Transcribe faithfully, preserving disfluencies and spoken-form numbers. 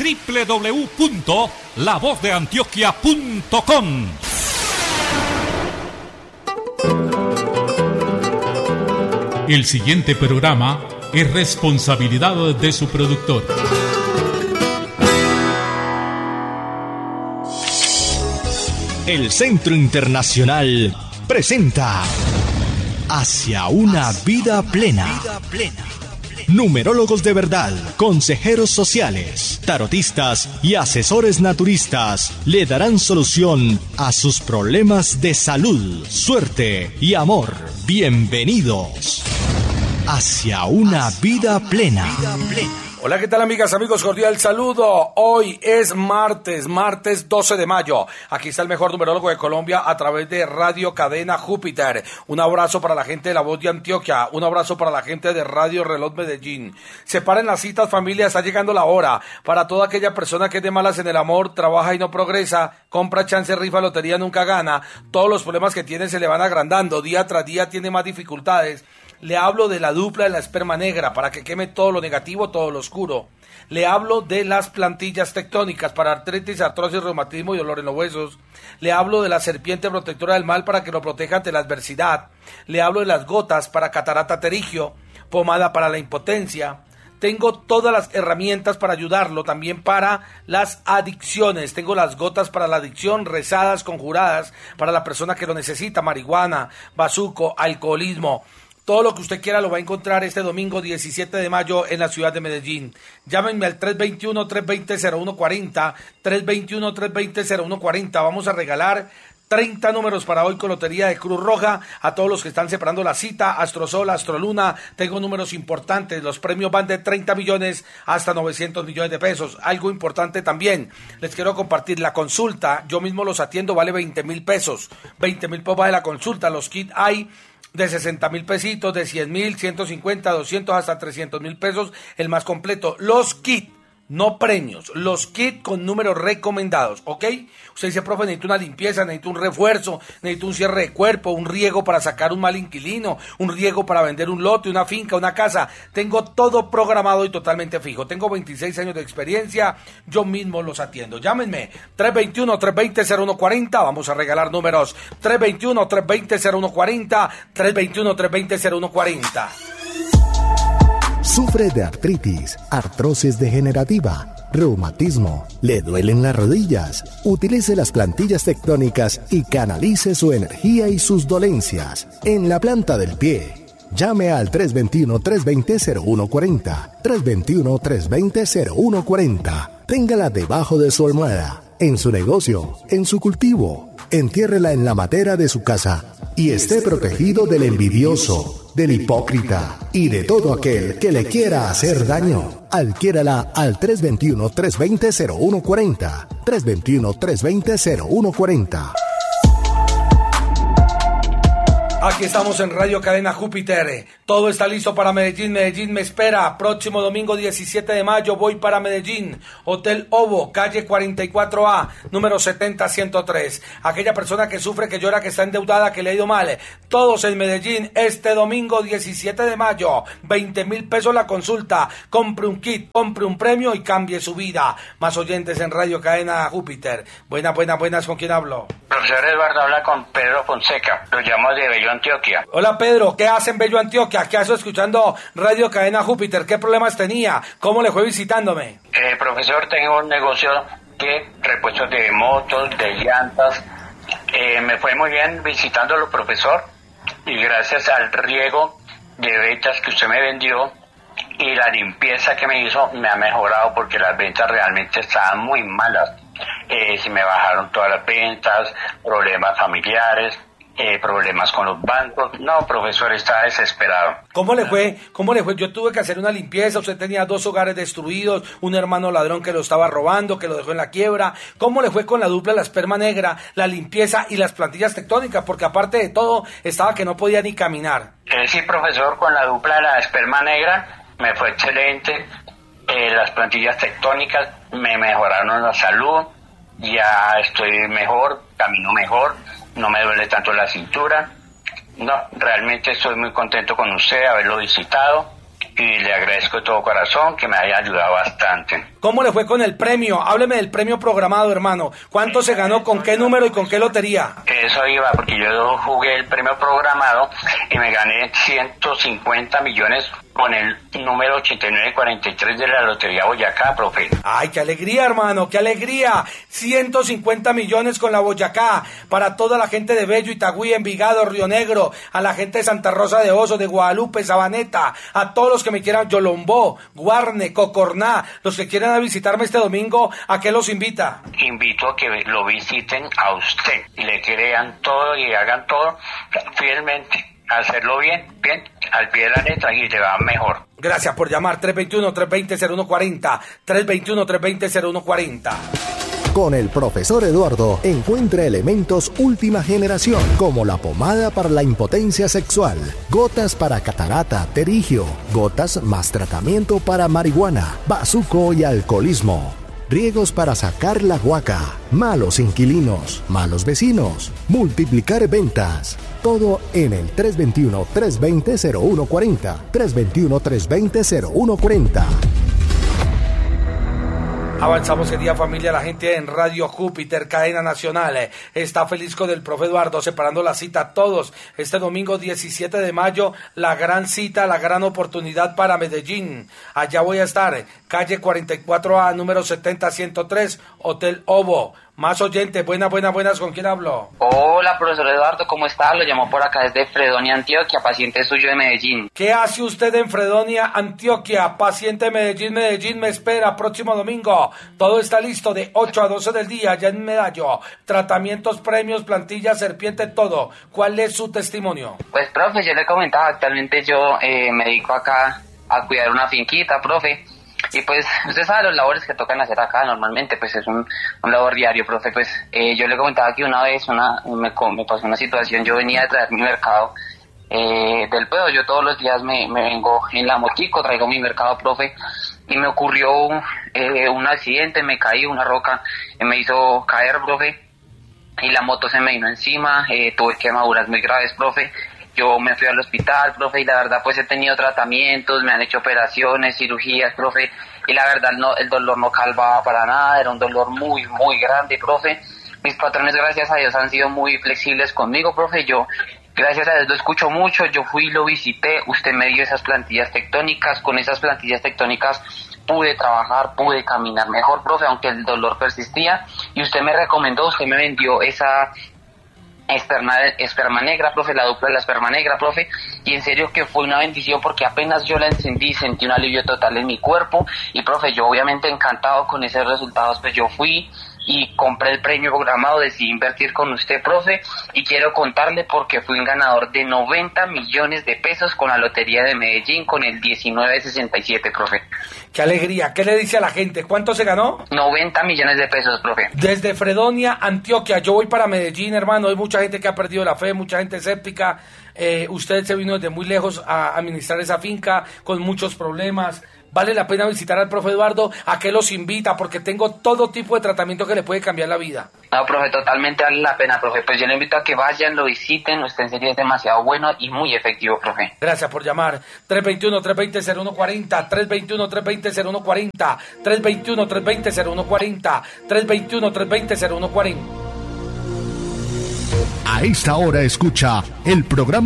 doble u doble u doble u punto la voz de antioquia punto com. El siguiente programa es responsabilidad de su productor. El Centro Internacional presenta Hacia una vida plena. Numerólogos de verdad, consejeros sociales, tarotistas y asesores naturistas le darán solución a sus problemas de salud, suerte y amor. Bienvenidos hacia una vida plena. Hola, ¿qué tal, amigas, amigos? Cordial saludo. Hoy es martes, martes doce de mayo. Aquí está el mejor numerólogo de Colombia a través de Radio Cadena Júpiter. Un abrazo para la gente de La Voz de Antioquia. Un abrazo para la gente de Radio Reloj Medellín. Separen las citas, familia, está llegando la hora. Para toda aquella persona que es de malas en el amor, trabaja y no progresa, compra chance, rifa, lotería, nunca gana. Todos los problemas que tiene se le van agrandando. Día tras día tiene más dificultades. Le hablo de la dupla de la esperma negra para que queme todo lo negativo, todo lo oscuro. Le hablo de las plantillas tectónicas para artritis, artrosis, reumatismo y dolor en los huesos. Le hablo de la serpiente protectora del mal para que lo proteja ante la adversidad. Le hablo de las gotas para catarata pterigio, pomada para la impotencia. Tengo todas las herramientas para ayudarlo, también para las adicciones. Tengo las gotas para la adicción, rezadas, conjuradas, para la persona que lo necesita, marihuana, bazuco, alcoholismo. Todo lo que usted quiera lo va a encontrar este domingo diecisiete de mayo en la ciudad de Medellín. Llámenme al tres dos uno, tres dos cero, cero uno cuatro cero, tres dos uno, tres dos cero, cero uno cuatro cero. Vamos a regalar treinta números para hoy con Lotería de Cruz Roja a todos los que están separando la cita, Astrosol, Astroluna. Tengo números importantes, los premios van de treinta millones hasta novecientos millones de pesos. Algo importante también, les quiero compartir la consulta, yo mismo los atiendo, vale veinte mil pesos, veinte mil pesos vale la consulta. Los kits hay de sesenta mil pesitos, de cien mil, ciento cincuenta, doscientos hasta trescientos mil pesos, el más completo. Los kits, no premios, los kits con números recomendados, ¿ok? Usted dice, profe, necesito una limpieza, necesito un refuerzo, necesito un cierre de cuerpo, un riego para sacar un mal inquilino, un riego para vender un lote, una finca, una casa. Tengo todo programado y totalmente fijo. Tengo veintiséis años de experiencia, yo mismo los atiendo. Llámenme, tres dos uno, tres dos cero, cero uno cuatro cero, vamos a regalar números, tres dos uno, tres dos cero, cero uno cuatro cero, tres dos uno, tres dos cero, cero uno cuatro cero. ¿Sufre de artritis, artrosis degenerativa, reumatismo? ¿Le duelen las rodillas? Utilice las plantillas tectónicas y canalice su energía y sus dolencias en la planta del pie. Llame al tres dos uno, tres dos cero, cero uno cuatro cero, tres dos uno, tres dos cero, cero uno cuatro cero. Téngala debajo de su almohada, en su negocio, en su cultivo. Entiérrela en la matera de su casa y esté protegido del envidioso, del hipócrita y de todo aquel que le quiera hacer daño. Adquiérala al tres dos uno, tres dos cero, cero uno cuatro cero, tres dos uno, tres dos cero, cero uno cuatro cero. Aquí estamos en Radio Cadena Júpiter. Todo está listo para Medellín. Medellín me espera. Próximo domingo diecisiete de mayo voy para Medellín. Hotel Ovo, calle cuarenta y cuatro A, número setenta ciento tres. Aquella persona que sufre, que llora, que está endeudada, que le ha ido mal. Todos en Medellín este domingo diecisiete de mayo. veinte mil pesos la consulta. Compre un kit, compre un premio y cambie su vida. Más oyentes en Radio Cadena Júpiter. Buenas, buenas, buenas. ¿Con quién hablo? Profesor Eduardo, habla con Pedro Fonseca. Lo llamo de Bello, Antioquia. Hola, Pedro, ¿qué hace en Bello, Antioquia? ¿Qué hace escuchando Radio Cadena Júpiter? ¿Qué problemas tenía? ¿Cómo le fue visitándome? Eh, profesor, tengo un negocio de repuestos de motos, de llantas. Eh, me fue muy bien visitándolo, profesor, y gracias al riego de ventas que usted me vendió y la limpieza que me hizo, me ha mejorado porque las ventas realmente estaban muy malas. Eh, se me bajaron todas las ventas, problemas familiares, eh, problemas con los bancos. No, profesor, estaba desesperado. ¿Cómo le fue? ¿Cómo le fue? Yo tuve que hacer una limpieza, usted tenía dos hogares destruidos, un hermano ladrón que lo estaba robando, que lo dejó en la quiebra. ¿Cómo le fue con la dupla, la esperma negra, la limpieza y las plantillas tectónicas? Porque aparte de todo, estaba que no podía ni caminar. Eh, sí, profesor, con la dupla de la esperma negra me fue excelente. Eh, las plantillas tectónicas me mejoraron la salud, ya estoy mejor, camino mejor, no me duele tanto la cintura. No, realmente estoy muy contento con usted, haberlo visitado y le agradezco de todo corazón que me haya ayudado bastante. ¿Cómo le fue con el premio? Hábleme del premio programado, hermano. ¿Cuánto se ganó? ¿Con qué número y con qué lotería? Eso iba, porque yo jugué el premio programado y me gané ciento cincuenta millones con el número ochenta y nueve cuarenta y tres de la Lotería Boyacá, profe. ¡Ay, qué alegría, hermano! ¡Qué alegría! ciento cincuenta millones con la Boyacá para toda la gente de Bello, Itagüí, Envigado, Río Negro, a la gente de Santa Rosa de Osos, de Guadalupe, Sabaneta, a todos los que me quieran, Yolombó, Guarne, Cocorná, los que quieran visitarme este domingo, ¿a qué los invita? Invito a que lo visiten a usted y le crean todo y hagan todo fielmente. Hacerlo bien, bien, al pie de la letra y le va mejor. Gracias por llamar. Tres dos uno, tres dos cero, cero uno cuatro cero. tres dos uno, tres dos cero, cero uno cuatro cero. Con el profesor Eduardo encuentra elementos última generación como la pomada para la impotencia sexual, gotas para catarata, terigio, gotas más tratamiento para marihuana, bazuco y alcoholismo, riegos para sacar la guaca, malos inquilinos, malos vecinos, multiplicar ventas. Todo en el tres dos uno, tres dos cero, cero uno cuatro cero. tres dos uno, tres dos cero, cero uno cuatro cero. Avanzamos el día, familia. La gente en Radio Júpiter, cadena nacional, eh, está feliz con el profe Eduardo, separando la cita a todos. Este domingo diecisiete de mayo, la gran cita, la gran oportunidad para Medellín. Allá voy a estar, calle cuarenta y cuatro A, número setenta ciento tres, Hotel Ovo. Más oyentes, buenas, buenas, buenas, ¿con quién hablo? Hola, profesor Eduardo, ¿cómo está? Lo llamo por acá desde Fredonia, Antioquia, paciente suyo de Medellín. ¿Qué hace usted en Fredonia, Antioquia? Paciente de Medellín, Medellín me espera próximo domingo. Todo está listo de ocho a doce del día, ya en Medallo. Tratamientos, premios, plantillas, serpiente, todo. ¿Cuál es su testimonio? Pues, profe, yo le comentaba, actualmente yo eh, me dedico acá a cuidar una finquita, profe. Y pues, usted sabe los labores que tocan hacer acá normalmente, pues es un, un labor diario, profe. Pues eh, yo le comentaba que una vez una me, me pasó una situación, yo venía a traer mi mercado eh, del pueblo, yo todos los días me, me vengo en la motico, traigo mi mercado, profe, y me ocurrió eh, un accidente, me caí, una roca eh, me hizo caer, profe, y la moto se me vino encima, eh, tuve quemaduras muy graves, profe. Yo me fui al hospital, profe, y la verdad pues he tenido tratamientos, me han hecho operaciones, cirugías, profe, y la verdad no, el dolor no calmaba para nada, era un dolor muy, muy grande, profe. Mis patrones, gracias a Dios, han sido muy flexibles conmigo, profe. Yo, gracias a Dios, lo escucho mucho, yo fui y lo visité, usted me dio esas plantillas tectónicas, con esas plantillas tectónicas pude trabajar, pude caminar mejor, profe, aunque el dolor persistía, y usted me recomendó, usted me vendió esa... Esperma, esperma negra, profe, la dupla de la esperma negra, profe, y en serio que fue una bendición porque apenas yo la encendí sentí un alivio total en mi cuerpo y, profe, yo obviamente encantado con esos resultados, pues yo fui y compré el premio programado, decidí invertir con usted, profe, y quiero contarle porque fui un ganador de noventa millones de pesos con la Lotería de Medellín con el diecinueve sesenta y siete, profe. ¡Qué alegría! ¿Qué le dice a la gente? ¿Cuánto se ganó? noventa millones de pesos, profe. Desde Fredonia, Antioquia, yo voy para Medellín, hermano, hay mucha gente que ha perdido la fe, mucha gente escéptica, eh, usted se vino desde muy lejos a administrar esa finca con muchos problemas. Vale la pena visitar al profe Eduardo. ¿A qué los invita? Porque tengo todo tipo de tratamiento que le puede cambiar la vida. No, profe, totalmente vale la pena, profe. Pues yo le invito a que vayan, lo visiten. Usted en serio es demasiado bueno y muy efectivo, profe. Gracias por llamar. tres dos uno, tres dos cero, cero uno cuatro cero. tres dos uno, tres dos cero, cero uno cuatro cero. tres dos uno, tres dos cero, cero uno cuatro cero. tres dos uno, tres dos cero, cero uno cuatro cero. A esta hora escucha el programa